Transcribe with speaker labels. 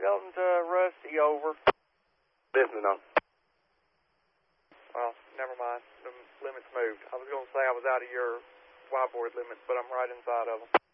Speaker 1: Shelton to Rusty, over.
Speaker 2: Listening on.
Speaker 1: Well, never mind. The limits moved. I was going to say I was out of your Y-board limits, but I'm right inside of them.